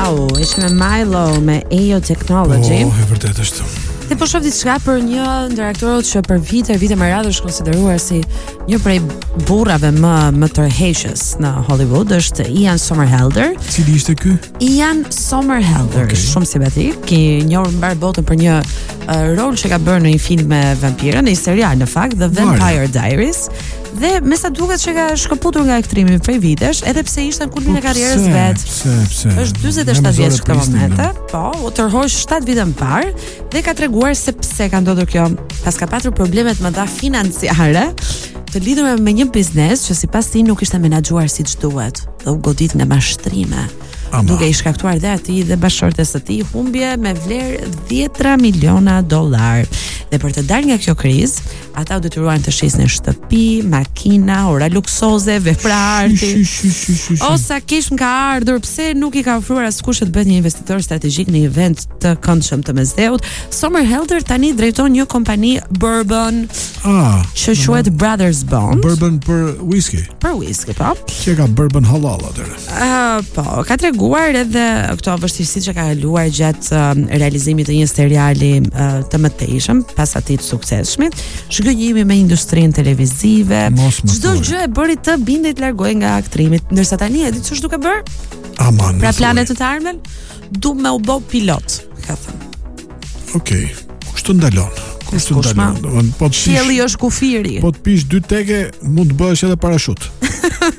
Wow, ishte me Milo me AO Technology. Po, e vërtet është. Dhe po shoh diçka për një ndër aktorët që për vite me radhë është konsideruar si një prej burrave më tërheqës në Hollywood, është Ian Somerhalder. Cili ishte ky? Ian Somerhalder, shumë simpatik, i njohur mbar botën për një rol që ka bërë në një film me vampirë, në një serial në fakt, The Vampire Diaries. Dhe me sa duket që ka shkëputur nga aktrimi prej vitesh, edhe pse ishte në kulmin e karrierës vet. Pse? Është 47 vjeç në këtë moment. Po, u tërhoq 7 vite më parë dhe ka treguar se pse ka ndodhur kjo, pas ka patur problemet më dha financiare të lidhura me një biznes që sipas tij nuk ishte menaxhuar siç duhet dhe u godit nga mashtrime. Duke i shkaktuar dhe atij dhe bashkëshortes së tij humbje me vlerë $10 miliona. Dhe për të dalë nga kjo krizë, ata u detyruan të shisnin shtëpi, makina, ora luksoze, vepra arti. O sa kish më ka ardhur, pse nuk i ka ofruar askush të bëhet një investitor strategjik në një vend të këndshëm të mesdheut. Somerhalder tani drejton një kompani bourbon që quhet Brothers Bond. Bourbon për whisky. Për whisky, po. Që ka bourbon halal atëre. Po, ka treguar edhe këto vështirësitë që ka kaluar gjatë realizimit të një seriali të mëtejshëm, pas atij të suksesshmit, shgënjimi me industrinë televizive, çdo gjë e bëri të bindej të largohej nga aktrimi, ndërsa tani e di ç'është duke bër? Pra planet të ardhmen, du me u bë pilot, ka thënë. Okej, kush të ndalon? Qielli është kufiri. Po të pish 2 teke, mund të bëhesh edhe parashut.